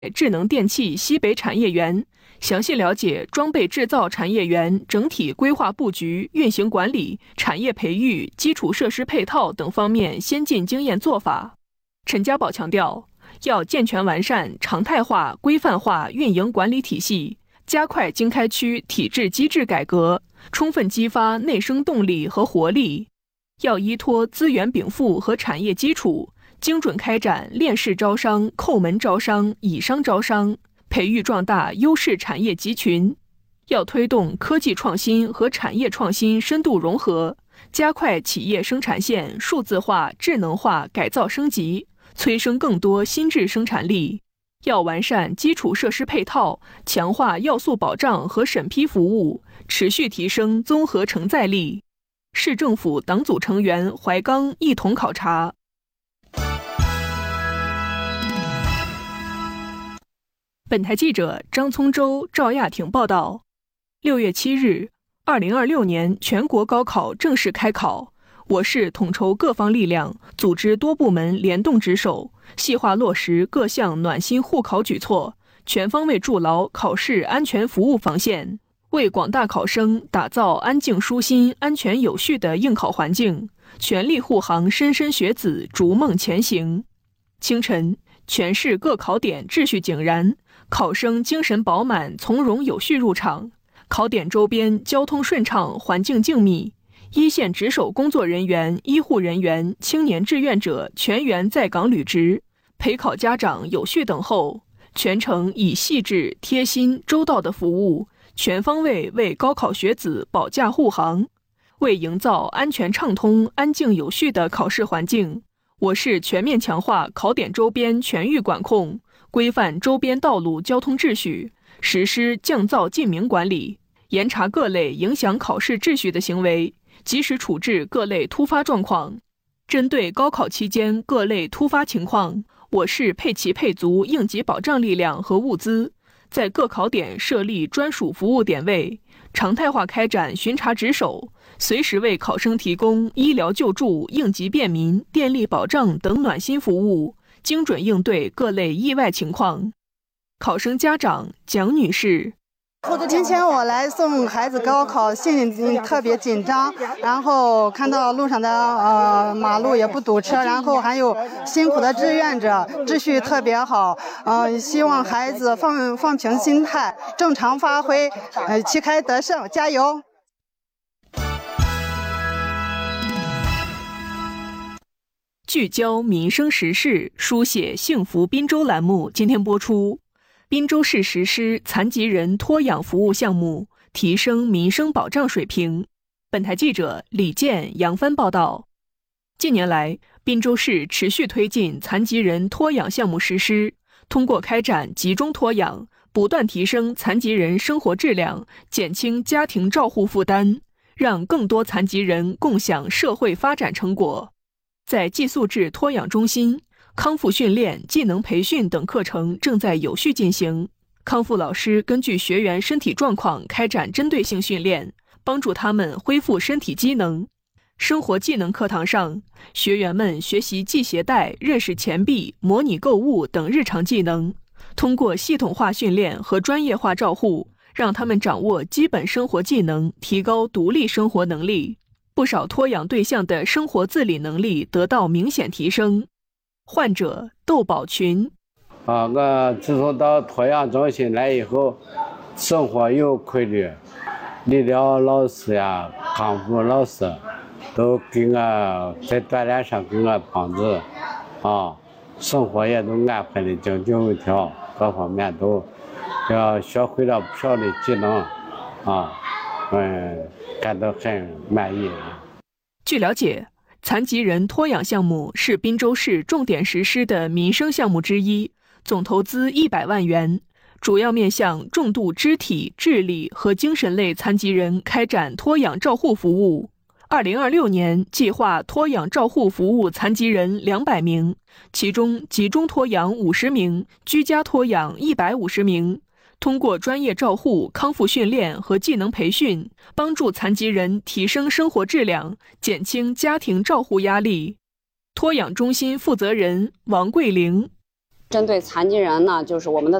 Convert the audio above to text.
智能电器西北产业园，详细了解装备制造产业园整体规划布局、运行管理、产业培育、基础设施配套等方面先进经验做法。陈家宝强调，要健全完善常态化、规范化运营管理体系，加快经开区体制机制改革，充分激发内生动力和活力。要依托资源禀赋和产业基础，精准开展链式招商、叩门招商、以商招商，培育壮大优势产业集群。要推动科技创新和产业创新深度融合，加快企业生产线数字化、智能化改造升级，催生更多新质生产力。要完善基础设施配套，强化要素保障和审批服务，持续提升综合承载力。市政府党组成员怀刚一同考察。本台记者张聪洲、赵亚婷报道：6月7日，2026年全国高考正式开考。我市统筹各方力量，组织多部门联动值守，细化落实各项暖心护考举措，全方位筑牢考试安全服务防线，为广大考生打造安静舒心、安全有序的应考环境，全力护航莘莘学子逐梦前行。清晨，全市各考点秩序井然，考生精神饱满、从容有序入场，考点周边交通顺畅、环境静谧。一线值守工作人员、医护人员、青年志愿者全员在岗履职，陪考家长有序等候，全程以细致、贴心、周到的服务，全方位为高考学子保驾护航。为营造安全畅通、安静有序的考试环境，我市全面强化考点周边全域管控，规范周边道路交通秩序，实施降噪禁鸣管理，严查各类影响考试秩序的行为，及时处置各类突发状况。针对高考期间各类突发情况，我市配齐配足应急保障力量和物资，在各考点设立专属服务点位，常态化开展巡查值守，随时为考生提供医疗救助、应急便民、电力保障等暖心服务，精准应对各类意外情况。考生家长蒋女士： 今天我来送孩子高考，心里特别紧张，然后看到路上的马路也不堵车，然后还有辛苦的志愿者，秩序特别好。希望孩子放平心态，正常发挥，旗开得胜，加油！ 聚焦民生时事，书写幸福滨州栏目今天播出。滨州市实施残疾人托养服务项目，提升民生保障水平。本台记者李健、杨帆报道。近年来，滨州市持续推进残疾人托养项目实施，通过开展集中托养，不断提升残疾人生活质量，减轻家庭照护负担，让更多残疾人共享社会发展成果。在寄宿制托养中心，康复训练、技能培训等课程正在有序进行。康复老师根据学员身体状况开展针对性训练，帮助他们恢复身体机能。生活技能课堂上，学员们学习系鞋带、认识钱币、模拟购物等日常技能。通过系统化训练和专业化照护，让他们掌握基本生活技能，提高独立生活能力。不少托养对象的生活自理能力得到明显提升。患者窦宝群： 我自从到托养中心来以后，生活有规律，理疗老师呀、康复老师都给我在锻炼上给我帮助，生活也都安排的井井有条，各方面都学会了不少的技能，感到很满意。 据了解，残疾人托养项目是滨州市重点实施的民生项目之一，总投资100万元，主要面向重度肢体、智力和精神类残疾人开展托养照护服务。2026年计划托养照护服务残疾人200名，其中集中托养50名，居家托养150名。通过专业照护、康复训练和技能培训，帮助残疾人提升生活质量，减轻家庭照护压力。托养中心负责人王桂玲： 针对残疾人呢，就是我们的